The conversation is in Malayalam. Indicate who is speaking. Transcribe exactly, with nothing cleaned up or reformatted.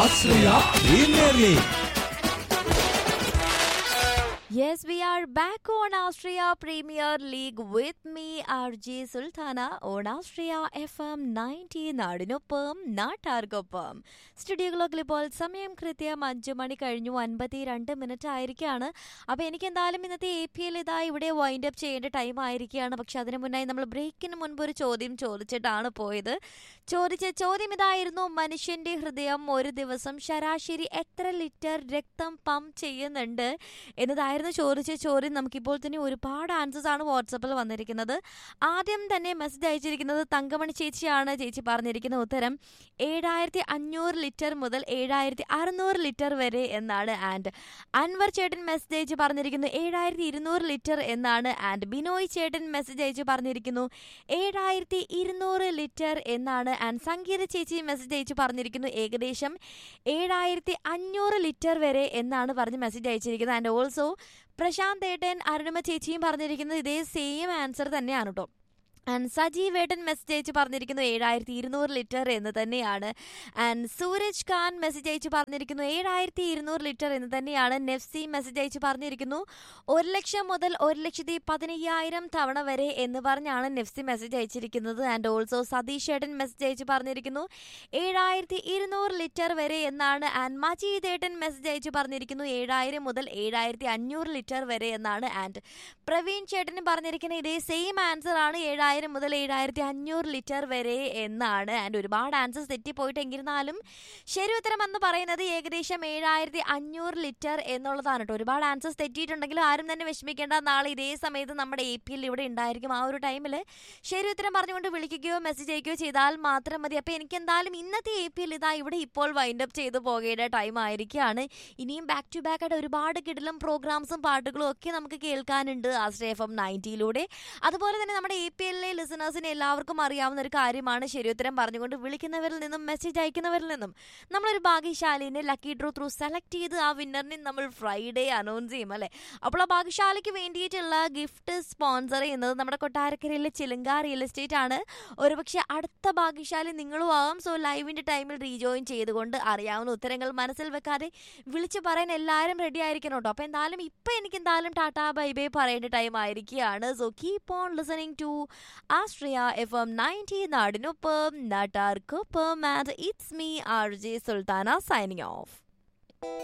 Speaker 1: Ashraya premier league.
Speaker 2: Yes, we are back on Austria Premier League with me, R J Sultana, on Austria F M ninety നാടിനൊപ്പം നാട്ടാർക്കൊപ്പം. സ്റ്റുഡിയോകളൊക്കെ ഇപ്പോൾ സമയം കൃത്യം അഞ്ചു മണി കഴിഞ്ഞു അൻപത്തി രണ്ട് മിനിറ്റ് ആയിരിക്കുകയാണ്. അപ്പോൾ എനിക്ക് എന്തായാലും ഇന്നത്തെ എ പി എൽ ഇതാ ഇവിടെ വൈൻഡ് അപ്പ് ചെയ്യേണ്ട ടൈം ആയിരിക്കുകയാണ്. പക്ഷെ അതിന് മുന്നായി നമ്മൾ ബ്രേക്കിന് മുൻപ് ഒരു ചോദ്യം ചോദിച്ചിട്ടാണ് പോയത്. ചോദിച്ച ചോദ്യം ഇതായിരുന്നു: മനുഷ്യന്റെ ഹൃദയം ഒരു ദിവസം ശരാശരി എത്ര ലിറ്റർ രക്തം പമ്പ് ചെയ്യുന്നുണ്ട് എന്നതായിരുന്നു ചോദിച്ച ചോദ്യം. നമുക്കിപ്പോൾ തന്നെ ഒരുപാട് ആൻസേഴ്സ് ആണ് വാട്സപ്പിൽ വന്നിരിക്കുന്നത്. ആദ്യം തന്നെ മെസ്സേജ് അയച്ചിരിക്കുന്നത് തങ്കമണി ചേച്ചിയാണ്. ചേച്ചി പറഞ്ഞിരിക്കുന്ന ഉത്തരം ഏഴായിരത്തി അഞ്ഞൂറ് ലിറ്റർ മുതൽ ഏഴായിരത്തി അറുന്നൂറ് ലിറ്റർ വരെ എന്നാണ്. ആൻഡ് അൻവർ ചേട്ടൻ മെസ്സേജ് അയച്ച് പറഞ്ഞിരിക്കുന്നു ഏഴായിരത്തി ഇരുന്നൂറ് ലിറ്റർ എന്നാണ്. ആൻഡ് ബിനോയ് ചേട്ടൻ മെസ്സേജ് അയച്ച് പറഞ്ഞിരിക്കുന്നു ഏഴായിരത്തി ഇരുന്നൂറ് ലിറ്റർ എന്നാണ്. ആൻഡ് സംഗീത ചേച്ചി മെസ്സേജ് അയച്ച് പറഞ്ഞിരിക്കുന്നു ഏകദേശം ഏഴായിരത്തി അഞ്ഞൂറ് ലിറ്റർ വരെ എന്നാണ് പറഞ്ഞ് മെസ്സേജ് അയച്ചിരിക്കുന്നത്. ആൻഡ് ഓൾസോ പ്രശാന്ത് ഏട്ടൻ അരുണിമ ചേച്ചിയും പറഞ്ഞിരിക്കുന്നത് ഇതേ സെയിം ആൻസർ തന്നെയാണ് കേട്ടോ. ആൻഡ് സജീവ് ഏട്ടൻ മെസ്സേജ് അയച്ച് പറഞ്ഞിരിക്കുന്നു ഏഴായിരത്തി ഇരുന്നൂറ് ലിറ്റർ എന്ന് തന്നെയാണ്. ആൻഡ് സൂരജ് ഖാൻ മെസ്സേജ് അയച്ച് പറഞ്ഞിരിക്കുന്നു ഏഴായിരത്തി ഇരുന്നൂറ് ലിറ്റർ എന്ന് തന്നെയാണ്. നെഫ്സി മെസ്സേജ് അയച്ച് പറഞ്ഞിരിക്കുന്നു ഒരു ലക്ഷം മുതൽ ഒരു ലക്ഷത്തി പതിനയ്യായിരം തവണ വരെ എന്ന് പറഞ്ഞാണ് നെഫ്സി മെസ്സേജ് അയച്ചിരിക്കുന്നത്. ആൻഡ് ഓൾസോ സതീഷ് ഏട്ടൻ മെസ്സേജ് അയച്ച് പറഞ്ഞിരിക്കുന്നു ഏഴായിരത്തി ഇരുന്നൂറ് ലിറ്റർ വരെ എന്നാണ്. ആൻഡ് മജീദ് ഏട്ടൻ മെസ്സേജ് അയച്ച് പറഞ്ഞിരിക്കുന്നു ഏഴായിരം മുതൽ ഏഴായിരത്തി അഞ്ഞൂറ് ലിറ്റർ വരെ എന്നാണ്. ആൻഡ് പ്രവീൺ ചേട്ടനും പറഞ്ഞിരിക്കുന്ന ഇതേ സെയിം ആൻസർ ആണ് ഏഴായിരം മുതൽ ഏഴായിരത്തി അഞ്ഞൂറ് ലിറ്റർ വരെ എന്നാണ്. ആൻഡ് ഒരുപാട് ആൻസേഴ്സ് തെറ്റിപ്പോയിട്ട് എങ്കിരുന്നാലും ശരി ഉത്തരം എന്ന് പറയുന്നത് ഏകദേശം ഏഴായിരത്തി അഞ്ഞൂറ് ലിറ്റർ എന്നുള്ളതാണ് കേട്ടോ. ഒരുപാട് ആൻസേഴ്സ് തെറ്റിയിട്ടുണ്ടെങ്കിലും ആരും തന്നെ വിഷമിക്കേണ്ട. നാളെ ഇതേ സമയത്ത് നമ്മുടെ എ പി എൽ ഇവിടെ ഉണ്ടായിരിക്കും. ആ ഒരു ടൈമിൽ ശരി ഉത്തരം പറഞ്ഞുകൊണ്ട് വിളിക്കുകയോ മെസ്സേജ് അയക്കുകയോ ചെയ്താൽ മാത്രം മതി. അപ്പോൾ എനിക്ക് എന്തായാലും ഇന്നത്തെ എ പി എൽ ഇതാ ഇവിടെ ഇപ്പോൾ വൈൻഡ് അപ്പ് ചെയ്ത് പോകേണ്ട ടൈം ആയിരിക്കുകയാണ്. ഇനിയും ബാക്ക് ടു ബാക്ക് ആയിട്ട് ഒരുപാട് കിടിലം പ്രോഗ്രാംസും പാട്ടുകളും ഒക്കെ നമുക്ക് കേൾക്കാനുണ്ട് ആശ്രയ എഫ് എം നയൻറ്റിയിലൂടെ. അതുപോലെ തന്നെ നമ്മുടെ എ പി എൽ ലിസണേഴ്സിന് എല്ലാവർക്കും അറിയാവുന്ന ഒരു കാര്യമാണ് ശരിയുത്തരം പറഞ്ഞുകൊണ്ട് വിളിക്കുന്നവരിൽ നിന്നും മെസ്സേജ് അയക്കുന്നവരിൽ നിന്നും നമ്മളൊരു ഭാഗ്യശാലിനെ ലക്കി ഡ്രോ ത്രൂ സെലക്ട് ചെയ്ത് ആ വിന്നറിനെ നമ്മൾ ഫ്രൈഡേ അനൗൺസ് ചെയ്യും അല്ലേ. അപ്പോൾ ആ ഭാഗ്യശാലിക്ക് വേണ്ടിയിട്ടുള്ള ഗിഫ്റ്റ് സ്പോൺസർ ചെയ്യുന്നത് നമ്മുടെ കൊട്ടാരക്കരയിലെ ചിലങ്ക റിയൽ എസ്റ്റേറ്റ് ആണ്. ഒരുപക്ഷെ അടുത്ത ഭാഗ്യശാലി നിങ്ങളും ആവാം. സോ ലൈവിൻ്റെ ടൈമിൽ റീജോയിൻ ചെയ്തുകൊണ്ട് അറിയാവുന്ന ഉത്തരങ്ങൾ മനസ്സിൽ വെക്കാതെ വിളിച്ചു പറയാൻ എല്ലാവരും റെഡി ആയിരിക്കണം കേട്ടോ. അപ്പോൾ എന്തായാലും ഇപ്പം എനിക്ക് എന്തായാലും ടാറ്റാ ബൈ ബൈ പറയേണ്ട ടൈം ആയിരിക്കുകയാണ്. So keep on listening to Austria F M ninety നാടിനൊപ്പം നാട്ടാർക്കൊപ്പം. And it's me R J Sultana signing off.